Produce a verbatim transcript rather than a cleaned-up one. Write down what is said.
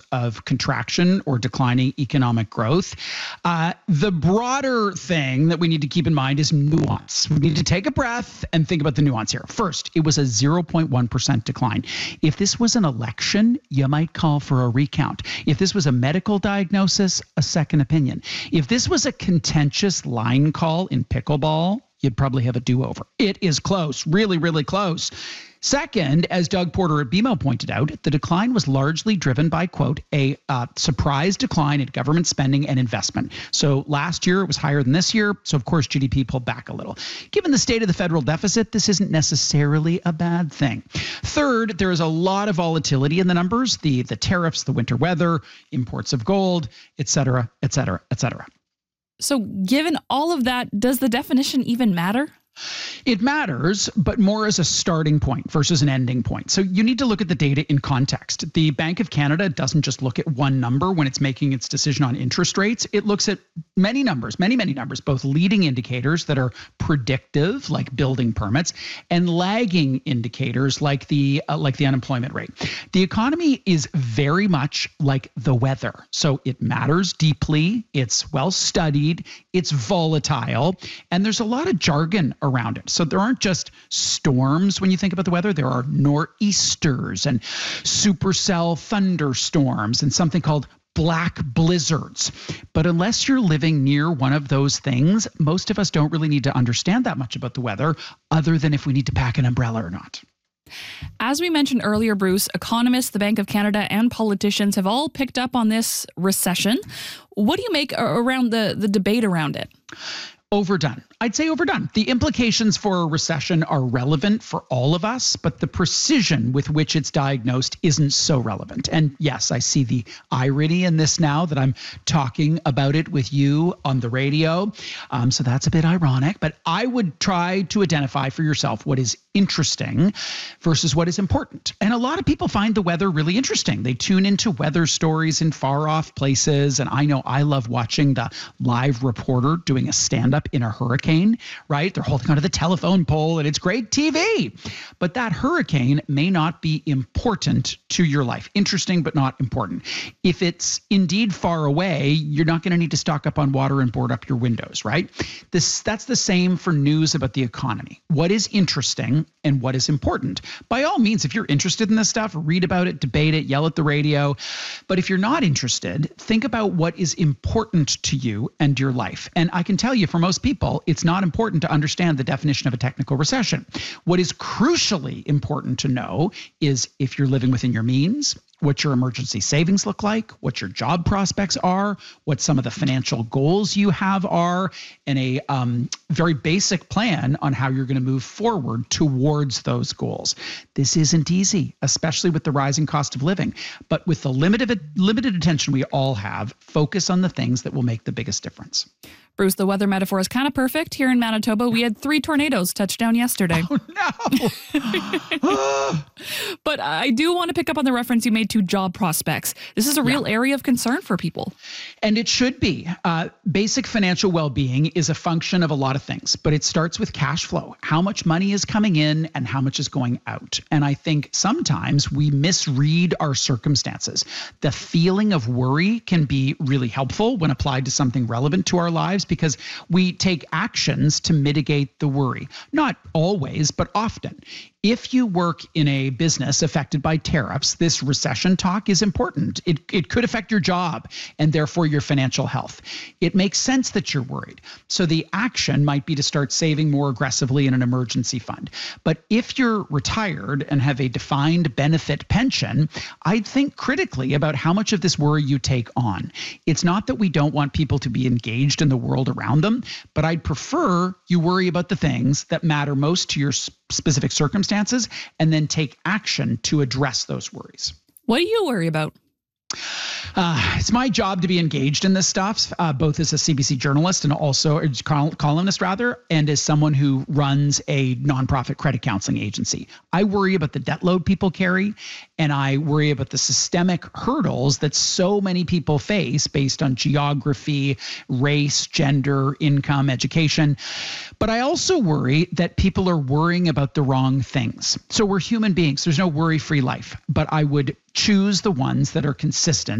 of contraction or declining economic growth. Uh, the broader thing that we need to keep in mind is nuance. We need to take a breath and think about the nuance here. First, it was a zero point one percent decline. If this was an election, you might call for a recount. If this was a medical diagnosis, a second opinion. If this was a contentious line call in pickleball, you'd probably have a do-over. It is close, really, really close. Second, as Doug Porter at B M O pointed out, the decline was largely driven by, quote, a uh, surprise decline in government spending and investment. So last year it was higher than this year. So, of course, G D P pulled back a little. Given the state of the federal deficit, this isn't necessarily a bad thing. Third, there is a lot of volatility in the numbers, the, the tariffs, the winter weather, imports of gold, et cetera, et cetera, et cetera. So given all of that, does the definition even matter? It matters, but more as a starting point versus an ending point. So you need to look at the data in context. The Bank of Canada doesn't just look at one number when it's making its decision on interest rates. It looks at many numbers, many, many numbers, both leading indicators that are predictive, like building permits, and lagging indicators like the uh, like the unemployment rate. The economy is very much like the weather. So it matters deeply. It's well studied. It's volatile. And there's a lot of jargon around it. So there aren't just storms when you think about the weather. There are nor'easters and supercell thunderstorms and something called black blizzards. But unless you're living near one of those things, most of us don't really need to understand that much about the weather other than if we need to pack an umbrella or not. As we mentioned earlier, Bruce, economists, the Bank of Canada, and politicians have all picked up on this recession. What do you make around the, the debate around it? Overdone. I'd say overdone. The implications for a recession are relevant for all of us, but the precision with which it's diagnosed isn't so relevant. And yes, I see the irony in this now that I'm talking about it with you on the radio. Um, so that's a bit ironic, but I would try to identify for yourself what is interesting versus what is important. And a lot of people find the weather really interesting. They tune into weather stories in far off places. And I know I love watching the live reporter doing a stand-up in a hurricane, right? They're holding onto the telephone pole and it's great T V. But that hurricane may not be important to your life. Interesting, but not important. If it's indeed far away, you're not going to need to stock up on water and board up your windows, right? This that's the same for news about the economy. What is interesting and what is important? By all means, if you're interested in this stuff, read about it, debate it, yell at the radio. But if you're not interested, think about what is important to you and your life. And I can tell you, for most people, it's not important to understand the definition of a technical recession. What is crucially important to know is if you're living within your means, what your emergency savings look like, what your job prospects are, what some of the financial goals you have are, and a um, very basic plan on how you're going to move forward towards those goals. This isn't easy, especially with the rising cost of living. But with the limited, limited attention we all have, focus on the things that will make the biggest difference. Bruce, the weather metaphor is kind of perfect. Here in Manitoba, we had three tornadoes touch down yesterday. Oh, no. But I do want to pick up on the reference you made to job prospects. This is a real yeah. area of concern for people. And it should be. Uh, basic financial well-being is a function of a lot of things, but it starts with cash flow. How much money is coming in and how much is going out. And I think sometimes we misread our circumstances. The feeling of worry can be really helpful when applied to something relevant to our lives, because we take actions to mitigate the worry. Not always, but often. If you work in a business affected by tariffs, this recession talk is important. It, it could affect your job and therefore your financial health. It makes sense that you're worried. So the action might be to start saving more aggressively in an emergency fund. But if you're retired and have a defined benefit pension, I'd think critically about how much of this worry you take on. It's not that we don't want people to be engaged in the world around them, but I'd prefer you worry about the things that matter most to your specific circumstances and then take action to address those worries. What do you worry about? Uh, it's my job to be engaged in this stuff, uh, both as a C B C journalist and also a col- columnist, rather, and as someone who runs a nonprofit credit counseling agency. I worry about the debt load people carry, and I worry about the systemic hurdles that so many people face based on geography, race, gender, income, education. But I also worry that people are worrying about the wrong things. So we're human beings. There's no worry-free life, but I would choose the ones that are consistent